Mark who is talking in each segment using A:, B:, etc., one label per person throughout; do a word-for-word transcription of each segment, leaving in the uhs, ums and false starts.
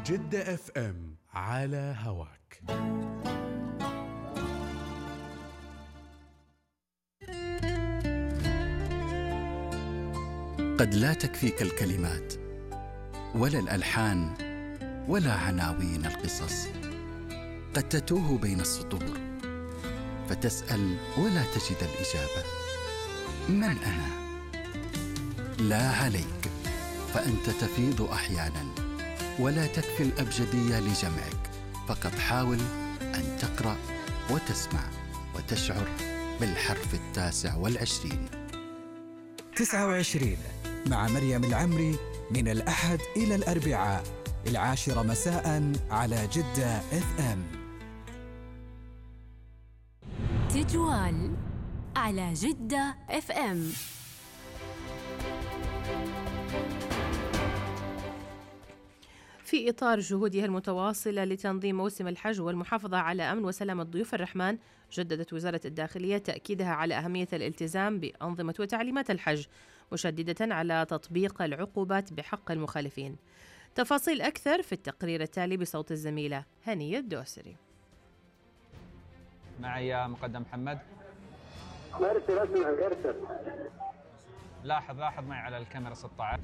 A: جدة اف ام على هواك.
B: قد لا تكفيك الكلمات ولا الألحان ولا عناوين القصص، قد تتوه بين السطور فتسأل ولا تجد الإجابة. من أنا؟ لا عليك، فأنت تفيض أحيانا ولا تكفي الأبجدية لجمعك، فقط حاول أن تقرأ وتسمع وتشعر بالحرف التاسع والعشرين.
C: تسعة وعشرين مع مريم العمري من الأحد إلى الأربعاء العاشرة مساء على جدة اف ام.
D: تجوال على جدة اف ام. في إطار جهودها المتواصلة لتنظيم موسم الحج والمحافظة على أمن وسلامة ضيوف الرحمن، جددت وزارة الداخلية تأكيدها على أهمية الالتزام بأنظمة وتعليمات الحج، مشددة على تطبيق العقوبات بحق المخالفين. تفاصيل أكثر في التقرير التالي بصوت الزميلة هنية الدوسري.
E: معي يا مقدم محمد.
F: مرسل اسمع مرسل.
E: لاحظ لاحظ معي على الكاميرا ستة عشر.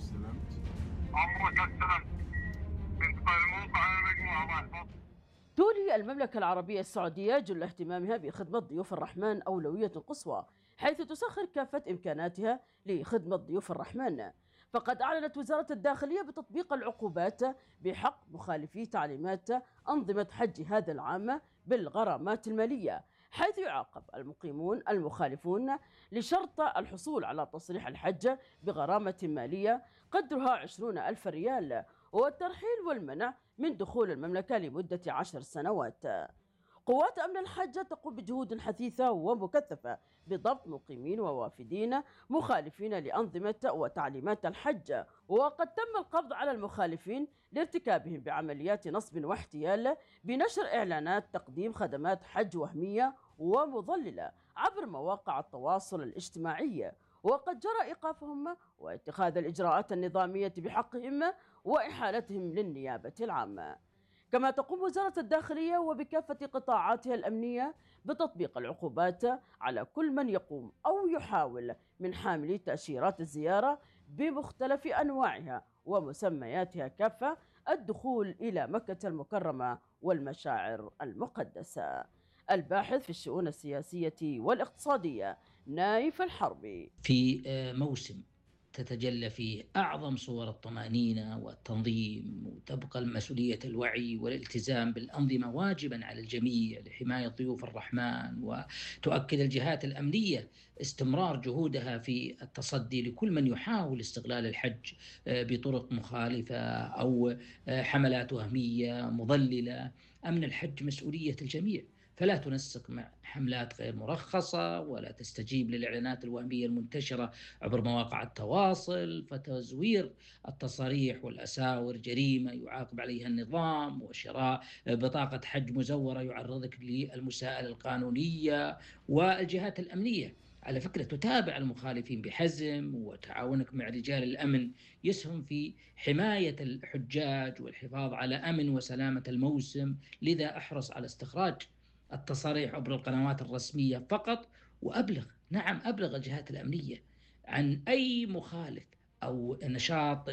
F: عمرك السلام. انتقل الموقع على مجموعة محفظ.
G: تولي المملكة العربية السعودية جل اهتمامها بخدمة ضيوف الرحمن أولوية قصوى، حيث تسخر كافة إمكاناتها لخدمة ضيوف الرحمن. فقد أعلنت وزارة الداخلية بتطبيق العقوبات بحق مخالفي تعليمات أنظمة حج هذا العام بالغرامات المالية، حيث يعاقب المقيمون المخالفون لشرط الحصول على تصريح الحج بغرامة مالية قدرها عشرون ألف ريال، والترحيل والمنع من دخول المملكة لمدة عشر سنوات. قوات أمن الحج تقوم بجهود حثيثة ومكثفة بضبط مقيمين ووافدين مخالفين لأنظمة وتعليمات الحج، وقد تم القبض على المخالفين لارتكابهم بعمليات نصب واحتيال بنشر إعلانات تقديم خدمات حج وهمية ومضللة عبر مواقع التواصل الاجتماعي، وقد جرى إيقافهم واتخاذ الإجراءات النظامية بحقهم وإحالتهم للنيابة العامة. كما تقوم وزارة الداخلية وبكافة قطاعاتها الأمنية بتطبيق العقوبات على كل من يقوم أو يحاول من حاملي تأشيرات الزيارة بمختلف أنواعها ومسمياتها كافة الدخول إلى مكة المكرمة والمشاعر المقدسة. الباحث في الشؤون السياسية والاقتصادية نايف الحربي.
H: في موسم تتجلى فيه أعظم صور الطمأنينة والتنظيم، وتبقى مسؤولية الوعي والالتزام بالأنظمة واجبا على الجميع لحماية ضيوف الرحمن، وتؤكد الجهات الأمنية استمرار جهودها في التصدي لكل من يحاول استغلال الحج بطرق مخالفة أو حملات وهمية مضللة. أمن الحج مسؤولية الجميع، فلا تنسق مع حملات غير مرخصة ولا تستجيب للإعلانات الوهمية المنتشرة عبر مواقع التواصل، فتزوير التصاريح والأساور جريمة يعاقب عليها النظام، وشراء بطاقة حج مزورة يعرضك للمساءلة القانونية. والجهات الأمنية على فكرة تتابع المخالفين بحزم، وتعاونك مع رجال الأمن يسهم في حماية الحجاج والحفاظ على أمن وسلامة الموسم. لذا أحرص على استخراج التصاريح عبر القنوات الرسمية فقط، وأبلغ نعم أبلغ الجهات الأمنية عن أي مخالف أو نشاط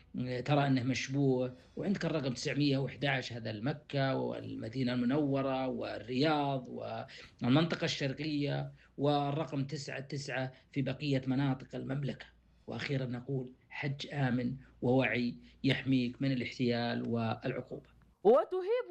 H: ترى أنه مشبوه. وعندك الرقم تسعمئة وأحد عشر هذا المكة والمدينة المنورة والرياض والمنطقة الشرقية، والرقم تسعة تسعة في بقية مناطق المملكة. وأخيرا نقول حج آمن ووعي يحميك من الاحتيال والعقوبة.
G: وتهيب